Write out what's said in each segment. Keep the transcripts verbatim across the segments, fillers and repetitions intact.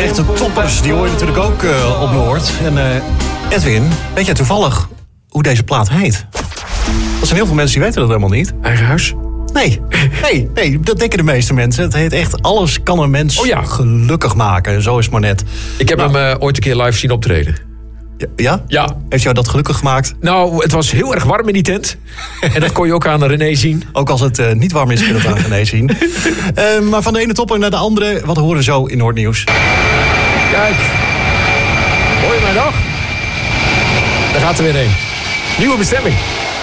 echte toppers, die hoor je natuurlijk ook uh, op Noord. En uh, Edwin, weet jij toevallig hoe deze plaat heet? Er zijn heel veel mensen die weten dat helemaal niet. Eigen huis? Nee, nee, nee, dat denken de meeste mensen. Het heet echt Alles kan een mens oh ja. gelukkig maken. Zo is het maar net. Ik heb nou. hem uh, ooit een keer live zien optreden. Ja? Ja. Heeft jou dat gelukkig gemaakt? Nou, het was heel erg warm in die tent. En dat kon je ook aan René zien. Ook als het uh, niet warm is, kun je dat aan René zien. Uh, maar van de ene topper naar de andere, wat horen we zo in Noordnieuws? Kijk. Hoor je mij nog? Daar gaat er weer een. Nieuwe bestemming.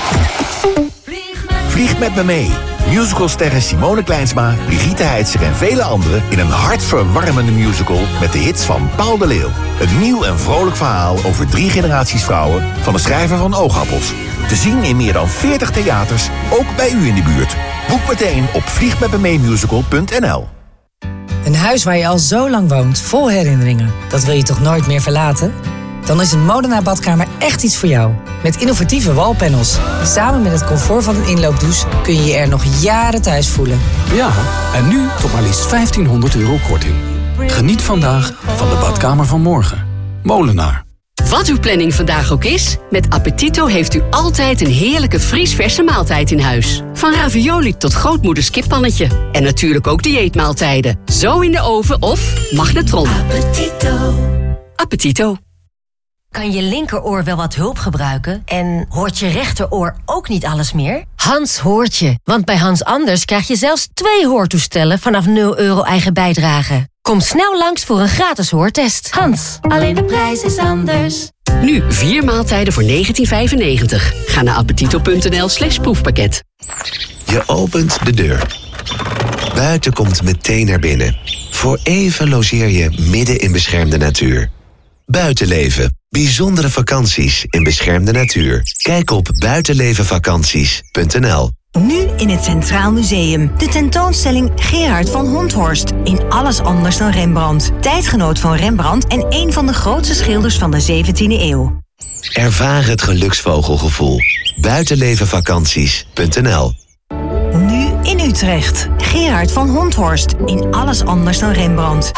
Vlieg met me mee. Musicalsterren Simone Kleinsma, Brigitte Heitzer en vele anderen in een hartverwarmende musical met de hits van Paul de Leeuw. Een nieuw en vrolijk verhaal over drie generaties vrouwen van de schrijver van Oogappels. Te zien in meer dan veertig theaters, ook bij u in de buurt. Boek meteen op vliegmetmemeemusical punt n l. Een huis waar je al zo lang woont, vol herinneringen. Dat wil je toch nooit meer verlaten? Dan is een Molenaar badkamer echt iets voor jou. Met innovatieve wallpanels. Samen met het comfort van een inloopdouche kun je je er nog jaren thuis voelen. Ja, en nu tot maar liefst vijftienhonderd euro korting. Geniet vandaag van de badkamer van morgen. Molenaar. Wat uw planning vandaag ook is, met Appetito heeft u altijd een heerlijke vriesverse maaltijd in huis. Van ravioli tot grootmoeders kippannetje. En natuurlijk ook dieetmaaltijden. Zo in de oven of magnetron. Appetito. Appetito. Kan je linkeroor wel wat hulp gebruiken? En hoort je rechteroor ook niet alles meer? Hans hoort je. Want bij Hans Anders krijg je zelfs twee hoortoestellen vanaf nul euro eigen bijdrage. Kom snel langs voor een gratis hoortest. Hans, alleen de prijs is anders. Nu vier maaltijden voor negentien vijfennegentig. Ga naar appetito punt n l slash proefpakket. Je opent de deur. Buiten komt meteen naar binnen. Voor even logeer je midden in beschermde natuur. Buitenleven. Bijzondere vakanties in beschermde natuur. Kijk op buitenlevenvakanties punt n l. Nu in het Centraal Museum. De tentoonstelling Gerard van Honthorst. In alles anders dan Rembrandt. Tijdgenoot van Rembrandt en een van de grootste schilders van de zeventiende eeuw. Ervaar het geluksvogelgevoel. buitenlevenvakanties punt n l. Nu in Utrecht. Gerard van Honthorst. In alles anders dan Rembrandt.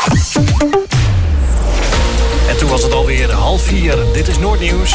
En toen was het alweer half vier. Dit is Noordnieuws.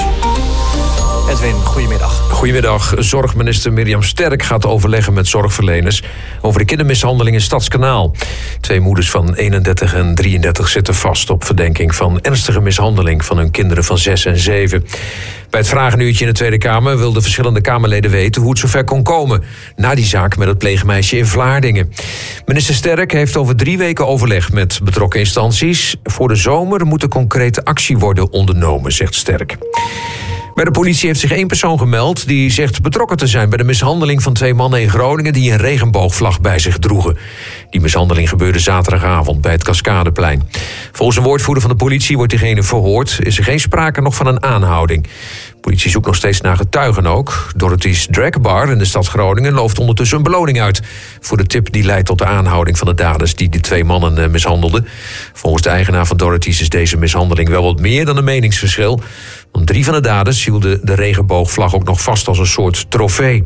Edwin, goedemiddag. Goedemiddag. Zorgminister Mirjam Sterk gaat overleggen met zorgverleners over de kindermishandeling in Stadskanaal. Twee moeders van eenendertig en drieëndertig zitten vast op verdenking van ernstige mishandeling van hun kinderen van zes en zeven. Bij het vragenuurtje in de Tweede Kamer wilden verschillende Kamerleden weten hoe het zover kon komen na die zaak met het pleegmeisje in Vlaardingen. Minister Sterk heeft over drie weken overleg met betrokken instanties. Voor de zomer moet er concrete actie worden ondernomen, zegt Sterk. Bij de politie heeft zich één persoon gemeld die zegt betrokken te zijn bij de mishandeling van twee mannen in Groningen die een regenboogvlag bij zich droegen. Die mishandeling gebeurde zaterdagavond bij het Cascadeplein. Volgens een woordvoerder van de politie wordt diegene verhoord. Is er geen sprake nog van een aanhouding. De politie zoekt nog steeds naar getuigen ook. Dorothy's Drag Bar in de stad Groningen looft ondertussen een beloning uit voor de tip die leidt tot de aanhouding van de daders die de twee mannen mishandelden. Volgens de eigenaar van Dorothy's is deze mishandeling wel wat meer dan een meningsverschil. Want drie van de daders hielden de regenboogvlag ook nog vast als een soort trofee.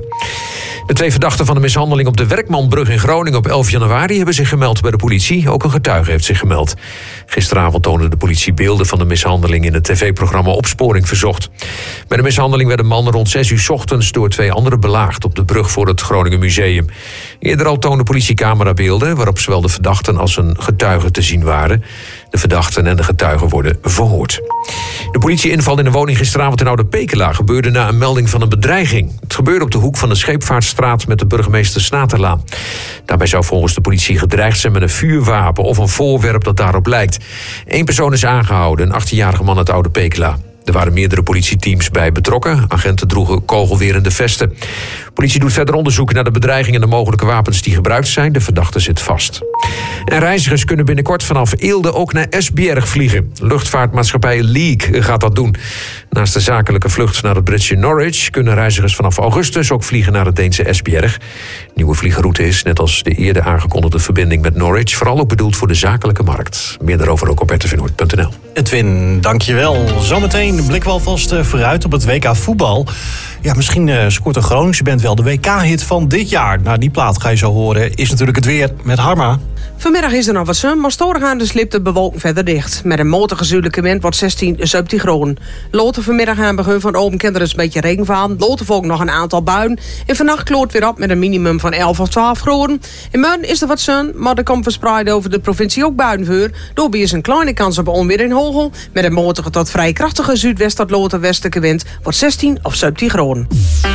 De twee verdachten van de mishandeling op de Werkmanbrug in Groningen op elf januari hebben zich gemeld bij de politie. Ook een getuige heeft zich gemeld. Gisteravond toonde de politie beelden van de mishandeling in het tv-programma Opsporing Verzocht. Bij de mishandeling werden mannen rond zes uur 's ochtends door twee anderen belaagd op de brug voor het Groningen Museum. Eerder al toonde politie camerabeelden waarop zowel de verdachten als een getuige te zien waren. De verdachten en de getuigen worden verhoord. De politieinval in een woning gisteravond in Oude Pekela gebeurde na een melding van een bedreiging. Het gebeurde op de hoek van de Scheepvaartstraat met de burgemeester Snaterlaan. Daarbij zou volgens de politie gedreigd zijn met een vuurwapen of een voorwerp dat daarop lijkt. Eén persoon is aangehouden, een achttienjarige man uit Oude Pekela. Er waren meerdere politieteams bij betrokken. Agenten droegen kogelwerende vesten. De politie doet verder onderzoek naar de bedreiging en de mogelijke wapens die gebruikt zijn. De verdachte zit vast. En reizigers kunnen binnenkort vanaf Eelde ook naar Esbjerg vliegen. Luchtvaartmaatschappij League gaat dat doen. Naast de zakelijke vlucht naar het Britse Norwich kunnen reizigers vanaf augustus ook vliegen naar het Deense Esbjerg. De nieuwe vliegroute is, net als de eerder aangekondigde verbinding met Norwich, vooral ook bedoeld voor de zakelijke markt. Meer daarover ook op r t v noord punt n l. Edwin, dankjewel. Zometeen blikken we alvast vooruit op het W K voetbal. Ja, misschien uh, scoort een Groningse band wel de W K-hit van dit jaar. Nou, die plaat ga je zo horen. Is natuurlijk het weer met Harma. Vanmiddag is er nog wat zon, maar stoorgaande slipt de bewolking verder dicht. Met een matige zuidelijke wind wordt zestien, zeventien graden. Later vanmiddag aan het begin van de open kinderen een beetje regen van. Later volgt nog een aantal buien. En vannacht kloort weer op met een minimum van elf of twaalf graden. In morgen is er wat zon, maar er komt verspreid over de provincie ook buien voor. Daarbij is een kleine kans op onweer in Hogel. Met een matige tot vrij krachtige zuidwest tot later westelijke wind wordt zestien of zeventien graden.